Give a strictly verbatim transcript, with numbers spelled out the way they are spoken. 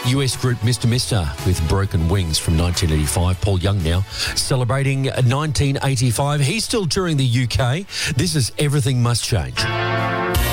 U S group Mister Mister with Broken Wings from nineteen eighty-five. Paul Young now celebrating nineteen eighty-five. He's still touring the U K. This is Everything Must Change.